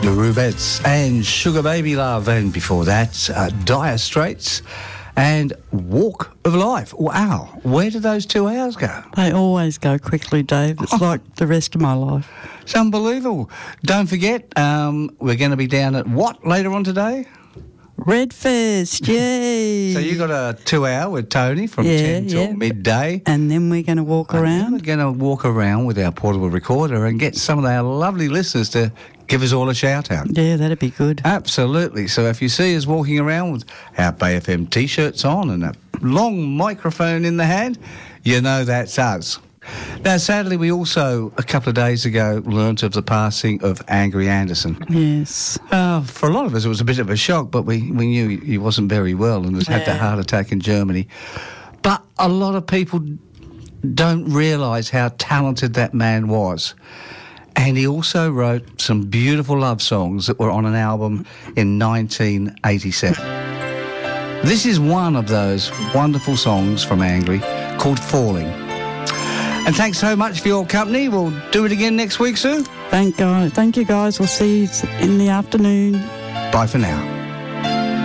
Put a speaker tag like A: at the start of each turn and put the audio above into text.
A: The Rubettes and Sugar Baby Love, and before that, Dire Straits and Walk of Life. Wow, where did those 2 hours go?
B: They always go quickly, Dave. It's like the rest of my life.
A: It's unbelievable. Don't forget, we're going to be down at what later on today?
B: Redfest, yay!
A: So you got a 2 hour with Tony from 10 till midday.
B: And then we're going to walk around.
A: We're going to walk around with our portable recorder and get some of our lovely listeners to give us all a shout out.
B: Yeah, that'd be good.
A: Absolutely. So if you see us walking around with our Bay FM t-shirts on and a long microphone in the hand, you know that's us. Now, sadly, we also, a couple of days ago, learnt of the passing of Angry Anderson.
B: Yes.
A: For a lot of us, it was a bit of a shock, but we knew he wasn't very well and had that heart attack in Germany. But a lot of people don't realise how talented that man was. And he also wrote some beautiful love songs that were on an album in 1987. This is one of those wonderful songs from Angry called Falling. And thanks so much for your company. We'll do it again next week, Sue.
B: Thank you, guys. We'll see you in the afternoon.
A: Bye for now.